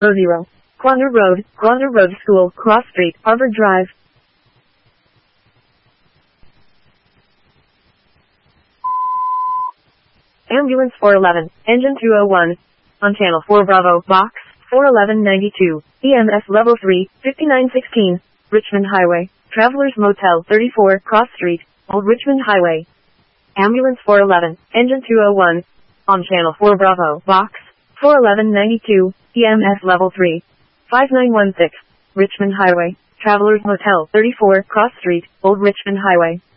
0. Quander Road School, Cross Street, Harvard Drive. Ambulance 411, Engine 201. On Channel 4 Bravo, Box 41192, EMS Level 3, 5916, Richmond Highway, Travelers Motel 34, Cross Street, Old Richmond Highway. Ambulance 411, Engine 201. On Channel 4 Bravo, Box 41192, EMS Level 3, 5916, Richmond Highway, Travelers Motel 34, Cross Street, Old Richmond Highway.